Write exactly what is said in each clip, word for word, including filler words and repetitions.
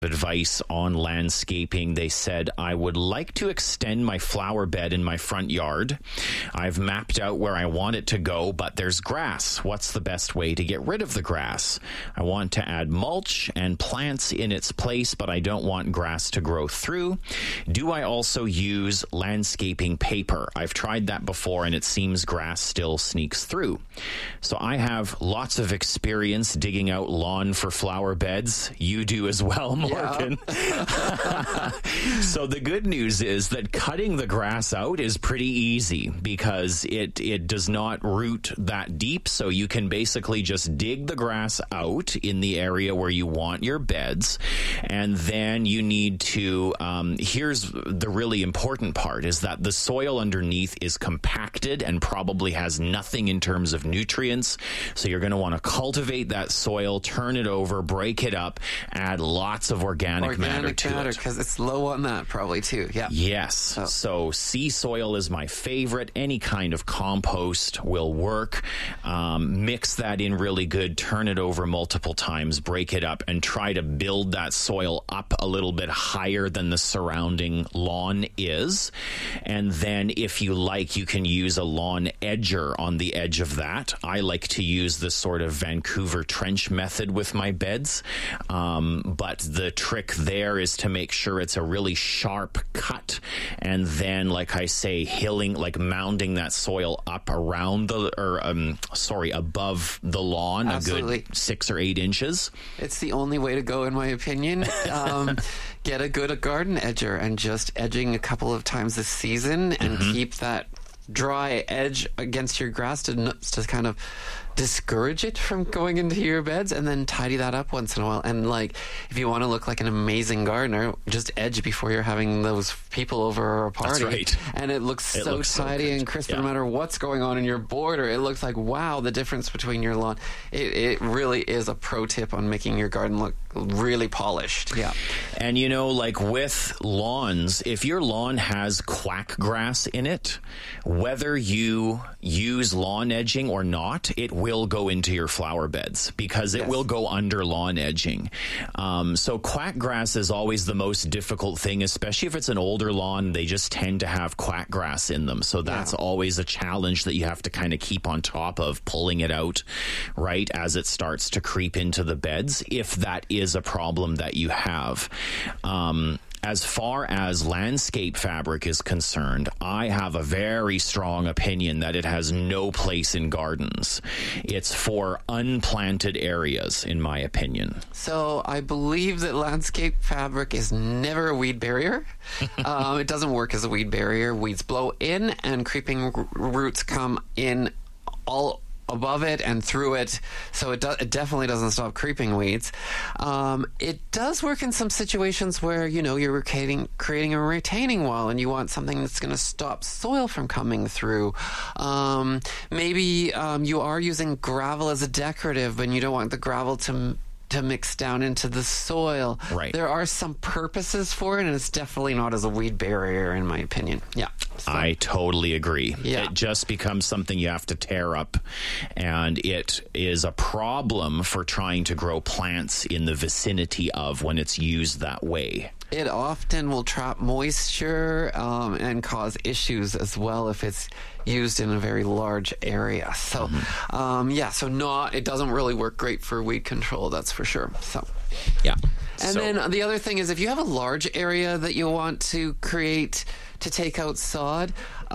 advice on landscaping. They said, I would like to extend my flower bed in my front yard. I've mapped out where I want it to go, but there's grass. What's the best way to get rid of the grass? I want to add mulch and plants in its place, but I don't want grass to grow through. Do I also use landscaping paper? I've tried that before and it seems grass still sneaks through. So I have lots of experience digging out lawn for flower beds. You do as well, Morgan. Yeah. So the good news is that cutting the grass out is pretty easy because it, it does not root that deep. So you can basically just dig the grass out in the area where you want your beds. And then you need to, um, here's the really important part, is that the soil underneath is compacted and probably has nothing in terms of nutrients. So you're going to want to cultivate that soil, turn it over, break it up, add lots of organic, organic matter to matter, it. Because it's low on that probably too. Yeah. Yes. Oh. So sea soil is my favorite. Any kind of compost will work. Um, mix that in really good, turn it over multiple times, break it up, and try to build that soil up a little bit higher than the surrounding lawn is. And then if you like, you can use a lawn edger on the edge of that. I like to use the sort of Vancouver trench method with my beds. Um, but the trick there is to make sure it's a really sharp cut. And then, like I say, hilling, like mounding that soil up around the, or um, sorry, above the lawn, Absolutely. a good six or eight inches. It's the only way to go, in my opinion. Um, get a good garden edger and just edging a couple of times this season and mm-hmm. keep that dry edge against your grass to, to kind of discourage it from going into your beds, and then tidy that up once in a while. And like, if you want to look like an amazing gardener, just edge before you're having those people over or a party. That's right. And it looks it so looks tidy so and crisp. Yeah. No matter what's going on in your border, it looks like, wow, the difference between your lawn. It, it really is a pro tip on making your garden look really polished. Yeah. And you know, like with lawns, if your lawn has quack grass in it, whether you use lawn edging or not, it will go into your flower beds because it yes. will go under lawn edging. Um, so quack grass is always the most difficult thing, especially if it's an older lawn. They just tend to have quack grass in them. So that's yeah. always a challenge that you have to kind of keep on top of, pulling it out, right, as it starts to creep into the beds, if that is a problem that you have. Um, As far as landscape fabric is concerned, I have a very strong opinion that it has no place in gardens. It's for unplanted areas, in my opinion. So I believe that landscape fabric is never a weed barrier. um, it doesn't work as a weed barrier. Weeds blow in and creeping r- roots come in all above it and through it, so it, do- it definitely doesn't stop creeping weeds. Um, it does work in some situations where, you know, you're creating, creating a retaining wall and you want something that's going to stop soil from coming through. Um, maybe um, you are using gravel as a decorative, but you don't want the gravel to to mix down into the soil. Right. There are some purposes for it, and it's definitely not as a weed barrier, in my opinion. Yeah. So. I totally agree. Yeah. It just becomes something you have to tear up, and it is a problem for trying to grow plants in the vicinity of when it's used that way. It often will trap moisture um, and cause issues as well if it's used in a very large area. So, mm-hmm. um, yeah, so not it doesn't really work great for weed control, that's for sure. So, yeah. And so. then the other thing is, if you have a large area that you want to create to take out sod,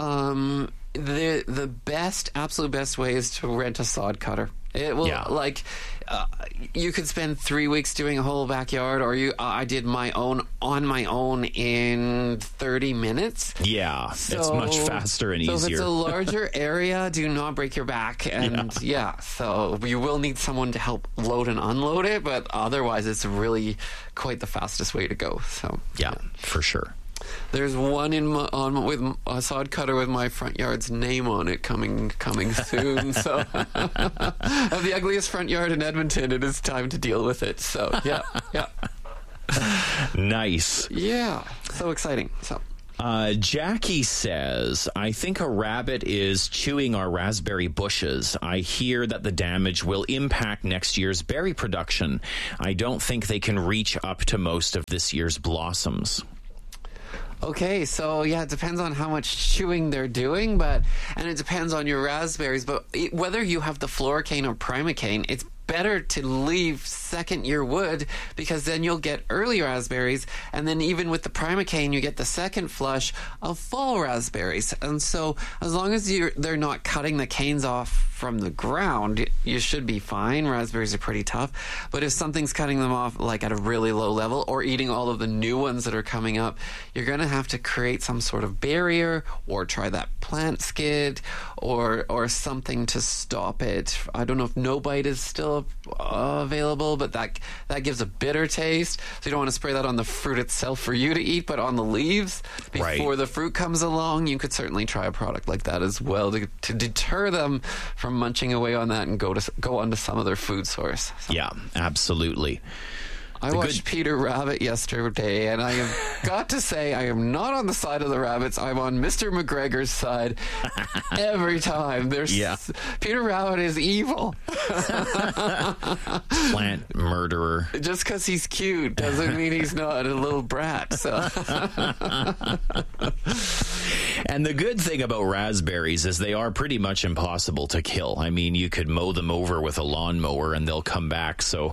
um, the the best, absolute best way is to rent a sod cutter. It will yeah. like uh, you could spend three weeks doing a whole backyard, or you. Uh, I did my own on my own in thirty minutes. Yeah, so, it's much faster and so easier. So if it's a larger area, do not break your back, and yeah. yeah, so you will need someone to help load and unload it, but otherwise, it's really quite the fastest way to go. So yeah, yeah. for sure. There's one in my, on with a sod cutter with my front yard's name on it coming coming soon. So I have the ugliest front yard in Edmonton. It is time to deal with it. So yeah, yeah. Nice. Yeah, so exciting. So Uh, Jackie says, I think a rabbit is chewing our raspberry bushes. I hear that the damage will impact next year's berry production. I don't think they can reach up to most of this year's blossoms. Okay, so yeah, it depends on how much chewing they're doing, but and it depends on your raspberries. But it, whether you have the Floricane or Primocane, it's better to leave second year wood, because then you'll get early raspberries, and then even with the Primocane you get the second flush of fall raspberries. And so as long as you're they're not cutting the canes off from the ground, you should be fine. Raspberries are pretty tough, but if something's cutting them off like at a really low level or eating all of the new ones that are coming up, you're going to have to create some sort of barrier or try that plant skid or or something to stop it. I don't know if no bite is still Uh, available, but that that gives a bitter taste, so you don't want to spray that on the fruit itself for you to eat, but on the leaves before right. the fruit comes along. You could certainly try a product like that as well to, to deter them from munching away on that and go to go onto some other food source. So. Yeah, absolutely. I The watched good- Peter Rabbit yesterday, and I have got to say, I am not on the side of the rabbits. I'm on Mister McGregor's side every time. There's Yeah. Peter Rabbit is evil. Plant murderer. Just because he's cute doesn't mean he's not a little brat. So. And the good thing about raspberries is they are pretty much impossible to kill. I mean, you could mow them over with a lawnmower and they'll come back, so...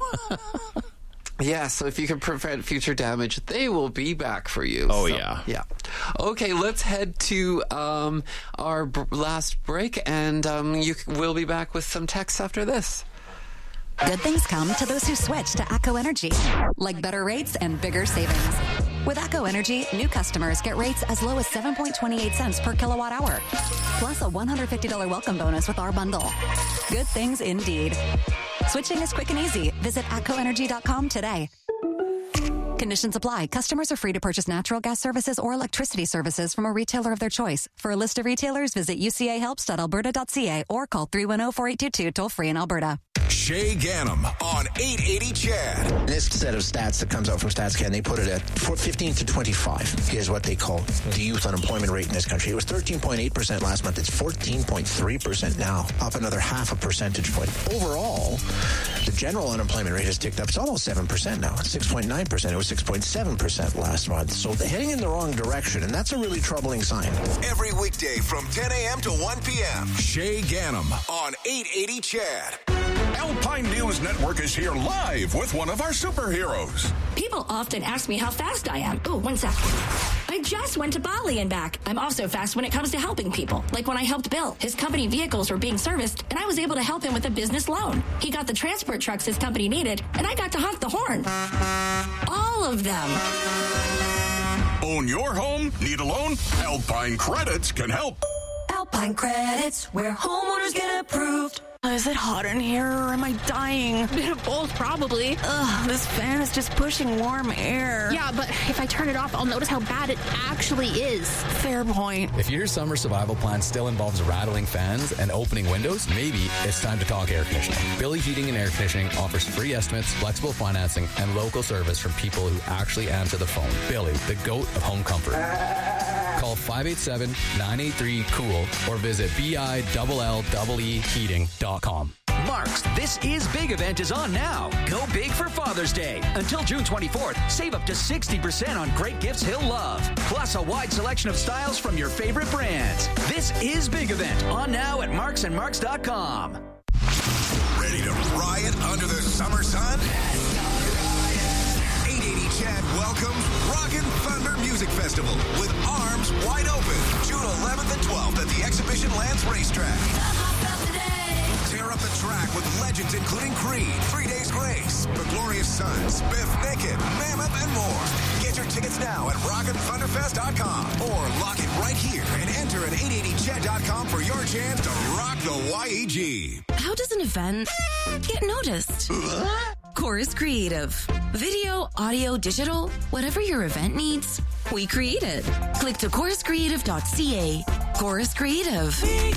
Yeah, so if you can prevent future damage, they will be back for you. Oh, So, yeah. Yeah. Okay, let's head to um, our b- last break, and um, you c- we'll be back with some texts after this. Good things come to those who switch to Echo Energy, like better rates and bigger savings. With Echo Energy, new customers get rates as low as seven point two eight cents per kilowatt hour, plus a one hundred fifty dollars welcome bonus with our bundle. Good things indeed. Switching is quick and easy. Visit echo energy dot com today. Conditions apply. Customers are free to purchase natural gas services or electricity services from a retailer of their choice. For a list of retailers, visit u c a helps dot alberta dot c a or call three one zero, four eight two two toll free in Alberta. Shay Ganem on eight eighty C H A D. This set of stats that comes out from StatsCan, they put it at fifteen to twenty-five is what they call the youth unemployment rate in this country. It was thirteen point eight percent last month. It's fourteen point three percent now, up another half a percentage point. Overall, the general unemployment rate has ticked up. It's almost seven percent now. It's six point nine percent. It was six point seven percent last month. So they're heading in the wrong direction, and that's a really troubling sign. Every weekday from ten a.m. to one p.m. Shay Ganem on eight eighty C H A D. Alpine News Network is here live with one of our superheroes. People often ask me how fast I am. Oh, one sec. I just went to Bali and back. I'm also fast when it comes to helping people. Like when I helped Bill. His company vehicles were being serviced, and I was able to help him with a business loan. He got the transport trucks his company needed, and I got to honk the horn. All of them. Own your home? Need a loan? Alpine Credits can help. Alpine Credits, where homeowners get approved. Is it hot in here or am I dying? Both, probably. Ugh, this fan is just pushing warm air. Yeah, but if I turn it off, I'll notice how bad it actually is. Fair point. If your summer survival plan still involves rattling fans and opening windows, maybe it's time to talk air conditioning. Billy Heating and Air Conditioning offers free estimates, flexible financing, and local service from people who actually answer the phone. Billy, the GOAT of home comfort. Call five eight seven, nine eight three, COOL or visit B I L L E E heating dot com. Mark's This Is Big event is on now. Go big for Father's Day. Until June twenty-fourth, save up to sixty percent on great gifts he'll love. Plus a wide selection of styles from your favorite brands. This Is Big event on now at marks and marks dot com. Ready to riot under the summer sun? eight eighty C H A D welcomes Rockin' Thunder Music Festival with arms wide open. June eleventh and twelfth at the Exhibition Lands Racetrack. Tear up the track with legends including Creed, Three Days Grace, The Glorious Sons, Biff Naked, Mammoth, and more. Get your tickets now at rockin thunder fest dot com or lock it right here and enter at eight eighty C H A D dot com for your chance to rock the Y E G. How does an event get noticed? Chorus Creative. Video, audio, digital, whatever your event needs, we create it. Click to chorus creative dot c a. Chorus Creative.